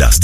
Las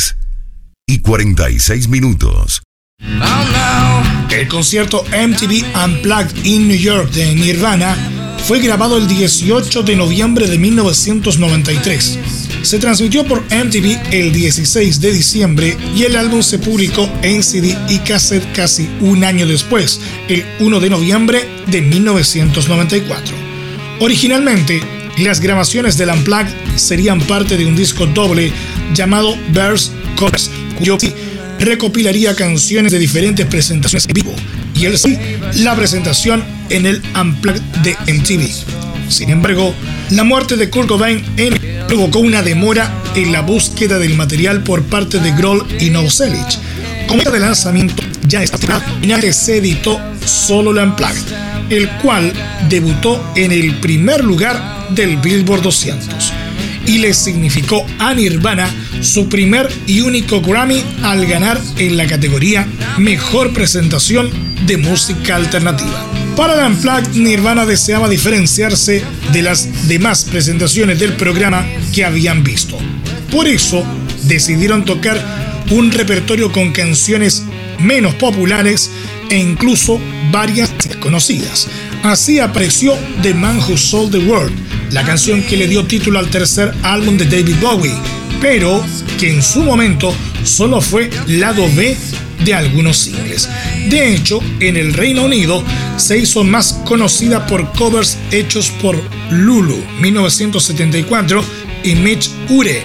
10:46. El concierto MTV Unplugged in New York de Nirvana fue grabado el 18 de noviembre de 1993. Se transmitió por MTV el 16 de diciembre y el álbum se publicó en CD y cassette casi un año después, el 1 de noviembre de 1994. Originalmente, las grabaciones del Unplugged serían parte de un disco doble llamado Verse Chorus, cuyo recopilaría canciones de diferentes presentaciones en vivo, y el sí, la presentación en el Unplugged de MTV. Sin embargo, la muerte de Kurt Cobain provocó una demora en la búsqueda del material por parte de Grohl y Novoselic. Como fecha de lanzamiento ya está, se editó solo el Unplugged, el cual debutó en el primer lugar del Billboard 200 y le significó a Nirvana su primer y único Grammy al ganar en la categoría Mejor Presentación de Música Alternativa. Para el Unplugged, Nirvana deseaba diferenciarse de las demás presentaciones del programa que habían visto. Por eso, decidieron tocar un repertorio con canciones menos populares e incluso varias desconocidas. Así apareció The Man Who Sold the World, la canción que le dio título al tercer álbum de David Bowie, pero que en su momento solo fue lado B de algunos singles. De hecho, en el Reino Unido se hizo más conocida por covers hechos por Lulu, 1974, y Mitch Ure,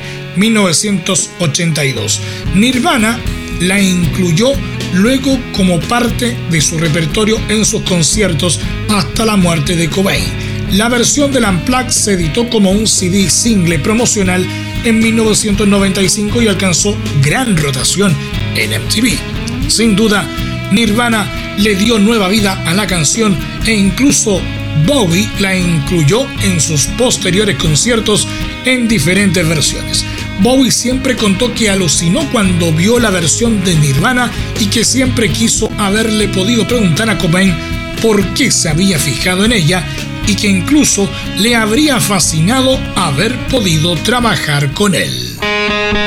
1982. Nirvana la incluyó luego como parte de su repertorio en sus conciertos hasta la muerte de Cobain. La versión del Unplugged se editó como un CD single promocional en 1995 y alcanzó gran rotación en MTV. Sin duda, Nirvana le dio nueva vida a la canción e incluso Bowie la incluyó en sus posteriores conciertos en diferentes versiones. Bowie siempre contó que alucinó cuando vio la versión de Nirvana y que siempre quiso haberle podido preguntar a Cobain por qué se había fijado en ella y que incluso le habría fascinado haber podido trabajar con él.